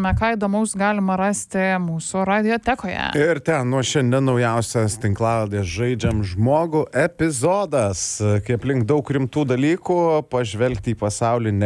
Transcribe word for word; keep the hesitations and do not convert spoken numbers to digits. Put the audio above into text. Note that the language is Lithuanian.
priminame, ką įdomaus galima rasti mūsų radiotekoje. Ir ten nuo šiandien naujausias tinklalaidės Žaidžiam žmogų epizodas. Kaip link daug rimtų dalykų, pažvelgti į pasaulį ne